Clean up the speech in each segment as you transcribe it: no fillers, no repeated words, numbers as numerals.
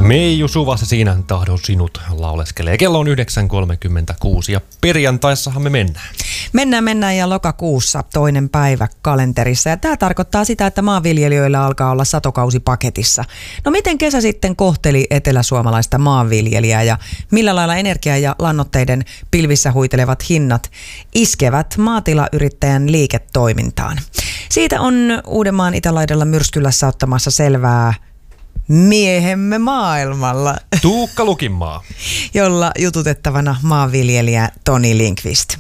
Meiju Suvassa siinä tahdon sinut lauleskelee. Kello on 9.36 ja perjantaissahan me mennään. Mennään ja lokakuussa toinen päivä kalenterissa. Ja tämä tarkoittaa sitä, että maanviljelijöillä alkaa olla satokausi paketissa. No miten kesä sitten kohteli eteläsuomalaista maanviljelijää ja millä lailla energia- ja lannoitteiden pilvissä huitelevat hinnat iskevät maatilayrittäjän liiketoimintaan? Siitä on Uudenmaan itälaidalla Myrskylässä ottamassa selvää miehemme maailmalla. Tuukka Lukinmaa. Jolla jututettavana maanviljelijä Toni Lindqvist.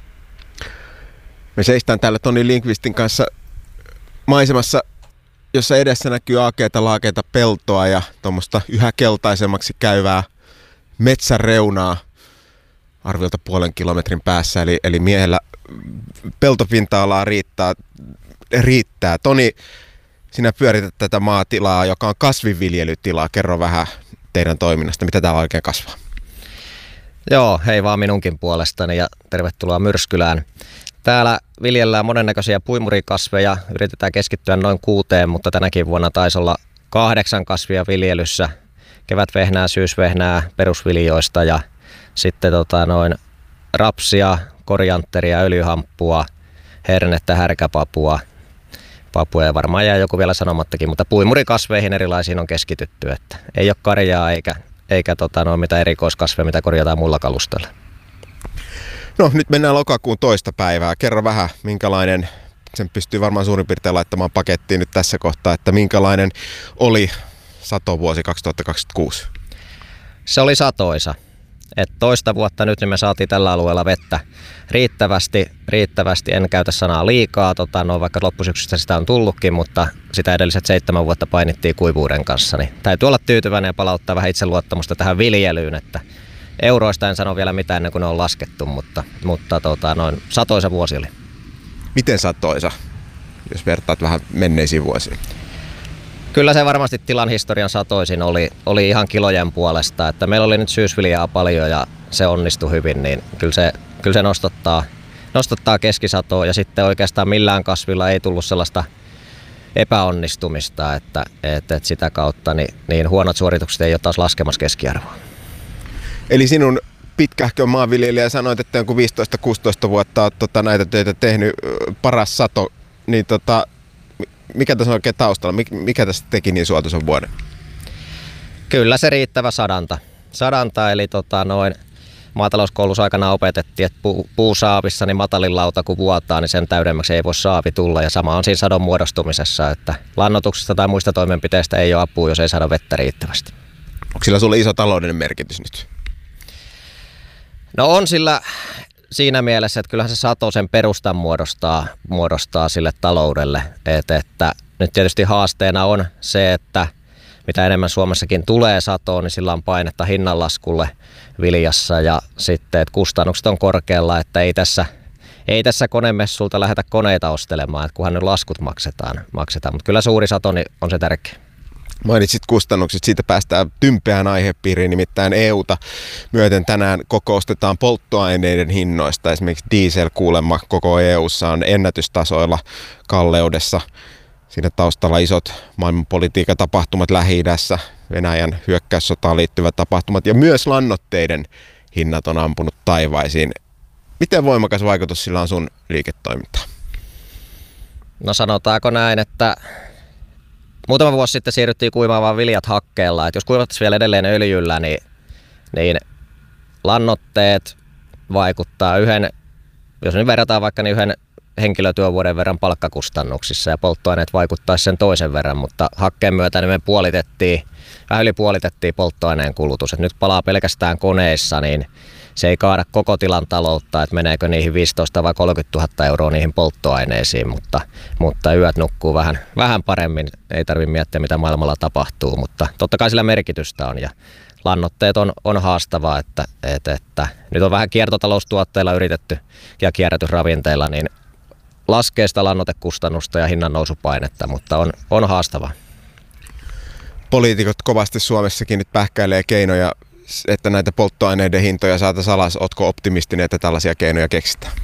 Me seistään täällä Toni Lindqvistin kanssa maisemassa, jossa edessä näkyy aakeita laakeita peltoa ja tuommoista yhä keltaisemmaksi käyvää metsän reunaa arviolta 0,5 kilometrin päässä. Eli miehellä peltopinta-alaa riittää. Toni, sinä pyörität tätä maatilaa, joka on kasvinviljelytilaa. Kerro vähän teidän toiminnasta, mitä täällä oikein kasvaa. Joo, hei vaan minunkin puolestani ja tervetuloa Myrskylään. Täällä viljellään monennäköisiä puimurikasveja, yritetään keskittyä noin 6, mutta tänäkin vuonna taisi olla 8 kasvia viljelyssä. Kevätvehnää, syysvehnää perusviljoista ja sitten rapsia, koriantteria, öljyhamppua, hernettä, härkäpapua. Papuja varmaan jää joku vielä sanomattakin, mutta puimurikasveihin erilaisiin on keskitytty, että ei ole karjaa eikä mitään erikoiskasveja, mitä korjataan muulla kalustolla. No nyt mennään lokakuun 2. päivää. Kerro vähän, minkälainen, sen pystyy varmaan suurin piirtein laittamaan pakettiin nyt tässä kohtaa, että minkälainen oli satovuosi 2026? Se oli satoisa. Et toista vuotta nyt niin me saatiin tällä alueella vettä riittävästi. En käytä sanaa liikaa, vaikka loppusyksystä sitä on tullutkin, mutta sitä edelliset 7 vuotta painittiin kuivuuden kanssa. Niin täytyy olla tyytyväinen ja palauttaa vähän itseluottamusta tähän viljelyyn, että euroista en sano vielä mitään ennen kuin ne on laskettu, mutta satoisa vuosi oli. Miten satoisa, jos vertaat vähän menneisiin vuosiin? Kyllä se varmasti tilan historian satoisin oli ihan kilojen puolesta, että meillä oli nyt syysviljaa paljon ja se onnistui hyvin, niin kyllä se nostottaa keskisatoa ja sitten oikeastaan millään kasvilla ei tullut sellaista epäonnistumista, että sitä kautta niin huonot suoritukset ei ole taas laskemassa keskiarvoa. Eli sinun pitkähkön maanviljelijä sanoit, että jonkun 15-16 vuotta olet näitä töitä tehnyt, paras sato, niin mikä tässä on oikein taustalla? Mikä tästä teki niin suotuisen vuoden? Kyllä se riittävä sadanta eli maatalouskoulussa aikana opetettiin, että puusaavissa niin matalin lauta kun vuotaa, niin sen täydemmäksi ei voi saavi tulla. Ja sama on siinä sadon muodostumisessa, että lannoituksesta tai muista toimenpiteistä ei ole apua, jos ei saada vettä riittävästi. Onko sillä sulle iso taloudellinen merkitys nyt? No on sillä siinä mielessä, että kyllähän se sato sen perustan muodostaa sille taloudelle. Että nyt tietysti haasteena on se, että mitä enemmän Suomessakin tulee satoa, niin sillä on painetta hinnanlaskulle viljassa ja sitten, että kustannukset on korkealla, että ei tässä konemessulta lähdetä koneita ostelemaan, että kunhan ne laskut maksetaan. Mutta kyllä suuri sato niin on se tärkeä. Mainitsit kustannukset, siitä päästään tympeään aihepiiriin, nimittäin EUta myöten tänään kokoustetaan polttoaineiden hinnoista. Esimerkiksi diesel kuulemma koko EUssa on ennätystasoilla kalleudessa. Siinä taustalla isot maailmanpolitiikan tapahtumat Lähi-idässä, Venäjän hyökkäyssotaan liittyvät tapahtumat ja myös lannoitteiden hinnat on ampunut taivaisiin. Miten voimakas vaikutus sillä on sun liiketoimintaan? No sanotaanko näin, että muutama vuosi sitten siirryttiin kuivaamaan viljat hakkeella. Et jos kuivattaisiin vielä edelleen öljyllä, niin lannoitteet vaikuttaa jos nyt verrataan vaikka niin yhden henkilötyövuoden verran palkkakustannuksissa ja polttoaineet vaikuttaisi sen toisen verran, mutta hakkeen myötä niin me vähän yli puolitettiin polttoaineen kulutus. Et nyt palaa pelkästään koneissa, niin se ei kaada koko tilan taloutta, että meneekö niihin 15 vai 30 000 euroa niihin polttoaineisiin, mutta yöt nukkuu vähän paremmin, ei tarvitse miettiä mitä maailmalla tapahtuu, mutta totta kai sillä merkitystä on ja lannoitteet on haastavaa, että nyt on vähän kiertotaloustuotteilla yritetty ja kierrätysravinteilla niin laskee sitä lannoitekustannusta ja hinnan nousupainetta, mutta on haastavaa. Poliitikot kovasti Suomessakin nyt pähkäilee keinoja, että näitä polttoaineiden hintoja saataisiin alas. Ootko optimistinen, että tällaisia keinoja keksitään?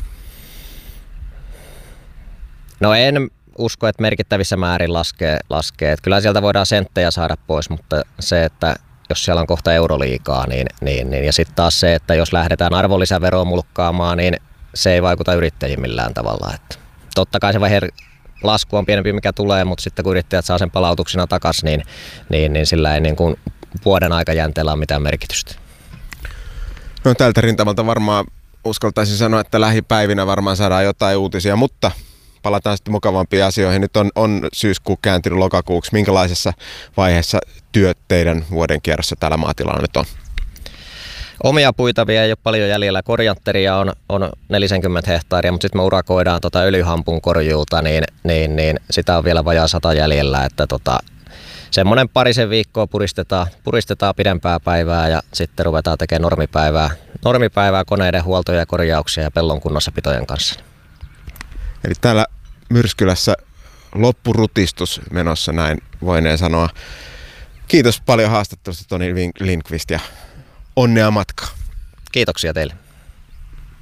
No en usko, että merkittävissä määrin laskee. Että kyllä sieltä voidaan senttejä saada pois, mutta se, että jos siellä on kohta Euroliigaa, ja sitten taas se, että jos lähdetään arvonlisäveroa mulkkaamaan, niin se ei vaikuta yrittäjiin millään tavalla. Että totta kai se vaiheen lasku on pienempi, mikä tulee, mutta sitten kun yrittäjät saa sen palautuksena takaisin, niin sillä ei niin kuin vuoden aikajänteellä ole mitään merkitystä. No tältä rintamalta varmaan uskaltaisin sanoa, että lähipäivinä varmaan saadaan jotain uutisia, mutta palataan sitten mukavampiin asioihin. Nyt on syyskuu kääntynyt lokakuuksi. Minkälaisessa vaiheessa työt teidän vuoden kierrossa täällä maatilalla nyt on? Omia puita vielä ei ole paljon jäljellä. Korjantteria on 40 hehtaaria, mutta sitten me urakoidaan öljyhampun korjuuta, niin sitä on vielä vajaa 100 jäljellä. Että semmoinen parisen viikkoa puristetaan pidempää päivää ja sitten ruvetaan tekemään normipäivää koneiden huoltoja ja korjauksia ja pellon kunnossapitojen kanssa. Eli täällä Myrskylässä loppurutistus menossa, näin voineen sanoa. Kiitos paljon haastattelusta, Toni Lindqvist, ja onnea matkaa. Kiitoksia teille.